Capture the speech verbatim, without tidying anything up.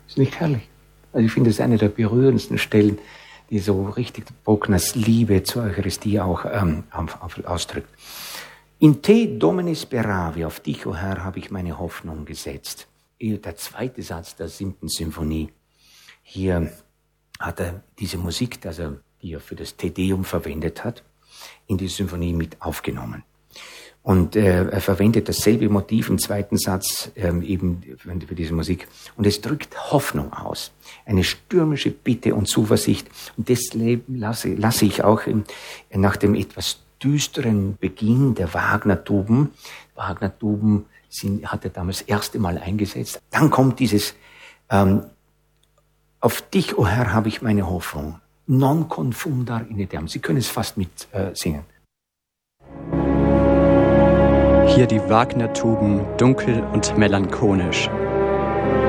Ist nicht herrlich? Also ich finde, es ist eine der berührendsten Stellen, die so richtig Bruckners Liebe zur Eucharistie auch ähm, ausdrückt. In te domine speravi, auf dich, o oh Herr, habe ich meine Hoffnung gesetzt. Der zweite Satz der siebten Symphonie. Hier hat er diese Musik, also, die er für das Te Deum verwendet hat, in die Symphonie mit aufgenommen. Und äh, er verwendet dasselbe Motiv im zweiten Satz ähm, eben für, für diese Musik. Und es drückt Hoffnung aus. Eine stürmische Bitte und Zuversicht. Und das lasse, lasse ich auch im, nach dem etwas düsteren Beginn der Wagner-Tuben. Wagner-Tuben sind, hat er damals das erste Mal eingesetzt. Dann kommt dieses, ähm, auf dich, o oh Herr, habe ich meine Hoffnung. Non confundar in aeternam. Sie können es fast mit äh, singen. Hier die Wagner-Tuben, dunkel und melancholisch.